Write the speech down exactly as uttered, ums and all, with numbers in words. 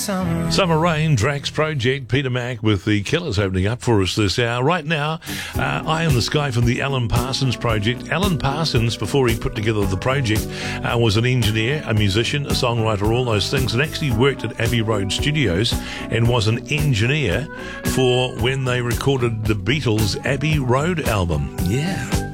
summer. Summer Rain, Drax Project, Peter Mack with the Killers opening up for us this hour. Right now, uh, Eye in the Sky from the Alan Parsons Project. Alan Parsons, before he put together the project, uh, was an engineer, a musician, a songwriter, all those things, and actually worked at Abbey Road Studios and was an engineer for when they recorded the Beatles' Abbey Road album. Yeah.